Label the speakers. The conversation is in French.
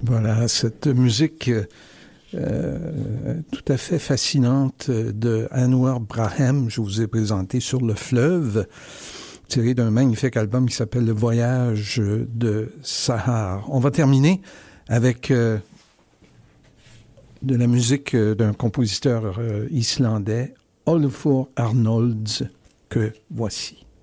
Speaker 1: Voilà, cette musique tout à fait fascinante de Anouar Brahim, je vous ai présenté Sur le fleuve, tiré d'un magnifique album qui s'appelle Le Voyage de Sahar. On va terminer avec de la musique d'un compositeur islandais, Olafur Arnalds, que voici.